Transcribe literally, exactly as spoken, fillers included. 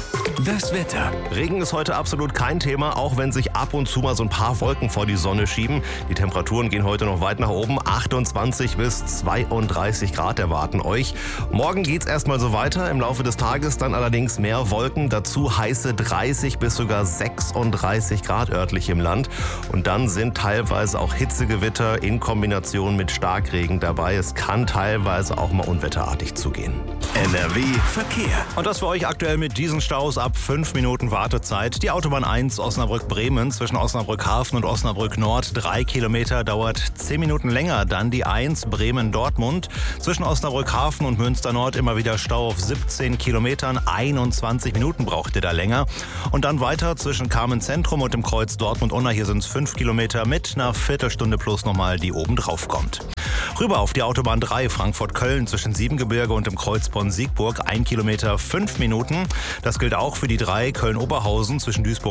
Das Wetter. Regen ist heute absolut kein Thema, auch wenn sich ab und zu mal so ein paar Wolken vor die Sonne schieben. Die Temperaturen gehen heute noch weit nach oben. achtundzwanzig bis zweiunddreißig Grad erwarten euch. Morgen geht's erstmal so weiter. Im Laufe des Tages dann allerdings mehr Wolken. Dazu heiße dreißig bis sogar sechsunddreißig Grad örtlich im Land. Und dann sind teilweise auch Hitzegewitter in Kombination mit Starkregen dabei. Es kann teilweise auch mal unwetterartig zugehen. N R W Verkehr. Und das für euch aktuell mit diesen Staus ab fünf Minuten Wartezeit. Die Autobahn eins Osnabrück-Bremen zwischen Osnabrück-Hafen und Osnabrück-Nord. Drei Kilometer dauert zehn Minuten länger. Dann die eins Bremen-Dortmund. Zwischen Osnabrück-Hafen und Münster-Nord immer wieder Stau auf siebzehn Kilometern. einundzwanzig Minuten braucht ihr da länger. Und dann weiter zwischen Carmen-Zentrum und dem Kreuz Dortmund-Unna. Hier sind es fünf Kilometer mit einer Viertelstunde plus nochmal, die oben drauf kommt. Rüber auf die Autobahn drei Frankfurt-Köln zwischen Siebengebirge und dem Kreuz Bonn-Siegburg. ein Kilometer, fünf Minuten. Das gilt auch für die drei Köln-Oberhausen zwischen Duisburg